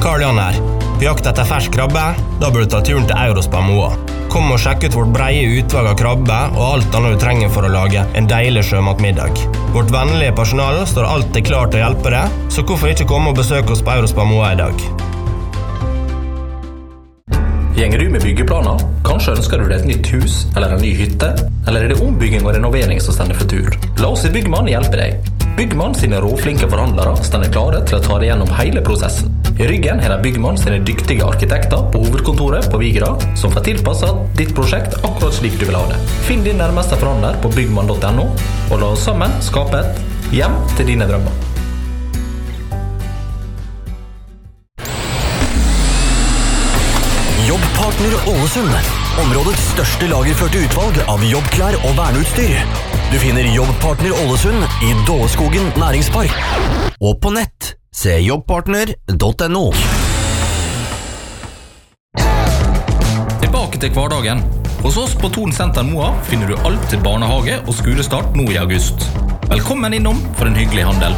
Karl Jan her. På jakt etter fersk krabbe, da bør du ta turen til Eurospa Moa. Kom og sjekk ut vårt breie utvalg av krabbe og alt annet du trenger for å lage en deilig sjømatmiddag. Vårt vennlige personal står alltid klar til å hjelpe deg, så hvorfor ikke komme og besøke oss på Eurospa Moa i dag? Gjenger du med byggeplaner? Kanskje ønsker du deg et nytt hus eller en ny hytte? Eller er det ombygging og renovering som stender for tur? La oss i Byggmann hjelpe deg. Byggmann sine råflinke forhandlere stender klare til å ta deg gjennom hele prosessen. I ryggen er det Byggmann sine dyktige arkitekter på hovedkontoret på Vigra som får tilpasset ditt prosjekt akkurat slik du vil ha det. Finn din nærmeste forhandler på byggmann.no og la oss sammen skape et hjem til dine drømmer. Jobbpartner Ålesund, områdets største lagerførte utvalg av jobbklær og verneutstyr. Du finner Jobbpartner Ålesund i Dåleskogen næringspark. Og på nett, se jobbpartner.no. Tilbake til hverdagen. Hos oss på Thon Senter Moa finner du alt til barnehage og skolestart nå i august. Velkommen innom for en hyggelig handel.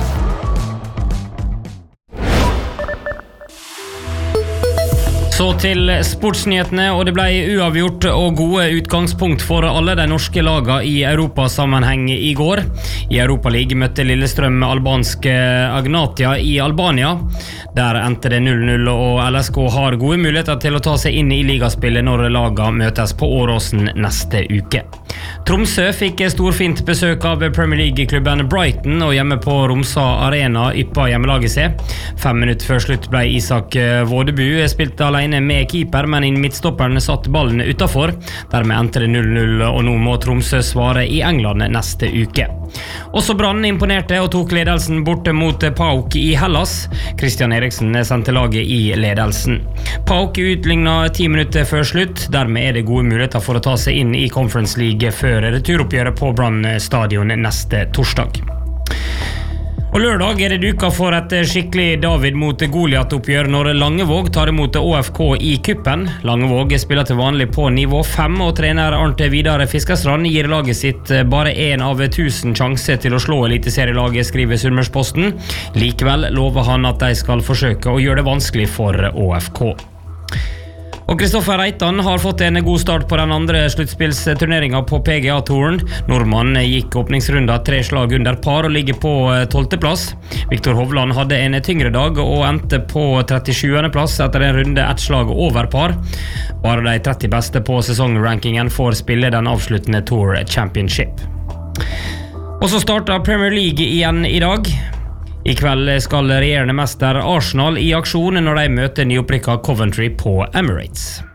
Så til sportsnyhetene, og det ble uavgjort og gode utgangspunkt for alle de norske lagene i Europasammenheng i går. I Europa League møtte Lillestrøm albanske Agnatia i Albania. Der endte det 0-0, og LSK har gode muligheter til å ta seg inn i ligaspillet når lagene møtes på Åråsen neste uke. Tromsø fikk storfint besøk av Premier League-klubben Brighton, og hjemme på Romsa Arena yppa hjemmelaget seg. 5 minutter før slutt ble Isak Vådebu spilt alene med keeper, men midtstopperen satt ballen utenfor. Dermed endte det 0-0, og nå må Tromsø svare i England neste uke. Også Brann imponerte og tok ledelsen borte mot PAOK i Hellas. Christian Eriksen sendte laget i ledelsen. PAOK utlignet 10 minutter før slutt. Dermed er det gode muligheter for å ta seg inn i Conference League før returoppgjøret på Brann stadion neste torsdag. Og lørdag er det duka for et skikkelig David mot Goliat-oppgjør når Langevåg tar imot ÅFK i kuppen. Langevåg spiller til vanlig på nivå 5, og trener Arnt Vidar Fiskerstrand gir laget sitt bare 1 av 1000 sjanser til å slå eliteserielaget, skriver Sunnmørsposten. Likevel lover han at de skal forsøke å gjøre det vanskelig for ÅFK. Og Kristoffer Reitan har fått en god start på den andre sluttspillsturneringen på PGA-touren. Nordmann gikk åpningsrunda 3 slag under par og ligger på 12. plass. Viktor Hovland hadde en tyngre dag og endte på 37. plass etter en runde 1 slag over par. Bare de 30 beste på sesongrankingen får spille den avsluttende Tour Championship. Og så startet Premier League igjen i dag. I kveld skal regjerende mester Arsenal i aksjon når de møter nyopprykket Coventry på Emirates.